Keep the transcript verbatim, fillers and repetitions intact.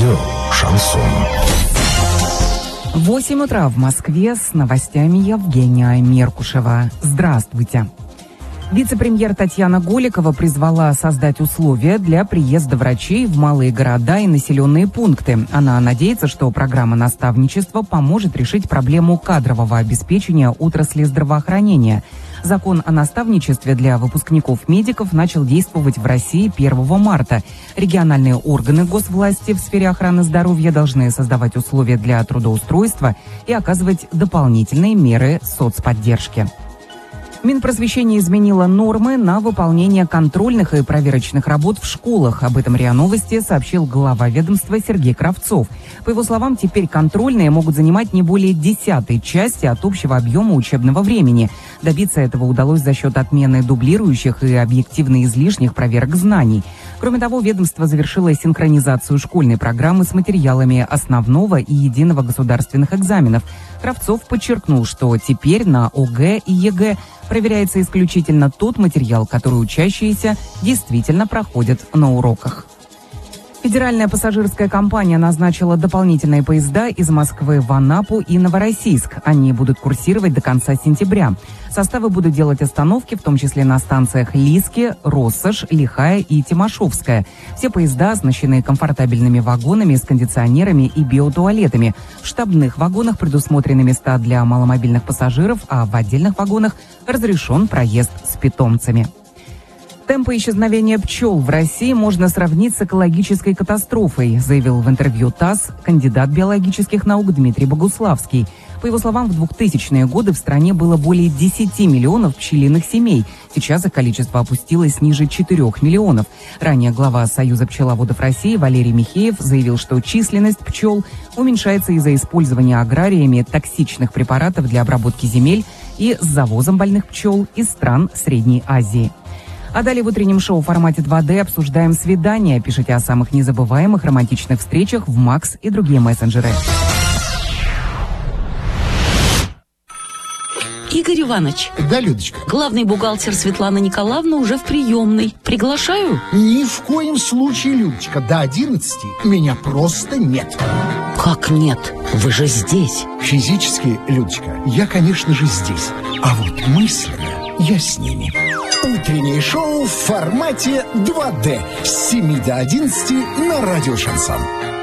Радио «Шансон». восемь утра в Москве, с новостями Евгения Меркушева. Здравствуйте. Вице-премьер Татьяна Голикова призвала создать условия для приезда врачей в малые города и населенные пункты. Она надеется, что программа наставничества поможет решить проблему кадрового обеспечения отрасли здравоохранения. Закон о наставничестве для выпускников-медиков начал действовать в России первого марта. Региональные органы госвласти в сфере охраны здоровья должны создавать условия для трудоустройства и оказывать дополнительные меры соцподдержки. Минпросвещение изменило нормы на выполнение контрольных и проверочных работ в школах. Об этом РИА Новости сообщил глава ведомства Сергей Кравцов. По его словам, теперь контрольные могут занимать не более десятой части от общего объема учебного времени. Добиться этого удалось за счет отмены дублирующих и объективно излишних проверок знаний. Кроме того, ведомство завершило синхронизацию школьной программы с материалами основного и единого государственных экзаменов. Кравцов подчеркнул, что теперь на ОГЭ и ЕГЭ проверяется исключительно тот материал, который учащиеся действительно проходят на уроках. Федеральная пассажирская компания назначила дополнительные поезда из Москвы в Анапу и Новороссийск. Они будут курсировать до конца сентября. Составы будут делать остановки, в том числе на станциях Лиски, Россошь, Лихая и Тимошевская. Все поезда оснащены комфортабельными вагонами с кондиционерами и биотуалетами. В штабных вагонах предусмотрены места для маломобильных пассажиров, а в отдельных вагонах разрешен проезд с питомцами. Темпы исчезновения пчел в России можно сравнить с экологической катастрофой, заявил в интервью ТАСС кандидат биологических наук Дмитрий Богуславский. По его словам, в двухтысячные годы в стране было более десяти миллионов пчелиных семей. Сейчас их количество опустилось ниже четырёх миллионов. Ранее глава Союза пчеловодов России Валерий Михеев заявил, что численность пчел уменьшается из-за использования аграриями токсичных препаратов для обработки земель и с завозом больных пчел из стран Средней Азии. А далее в утреннем шоу в формате два дэ обсуждаем свидания. Пишите о самых незабываемых романтичных встречах в Макс и другие мессенджеры. Игорь Иванович. Да, Людочка. Главный бухгалтер Светлана Николаевна уже в приемной. Приглашаю? Ни в коем случае, Людочка. До одиннадцати меня просто нет. Как нет? Вы же здесь. Физически, Людочка, я, конечно же, здесь. А вот мысленно я с ними. Утреннее шоу в формате два дэ с семи до одиннадцати на радио «Шансон».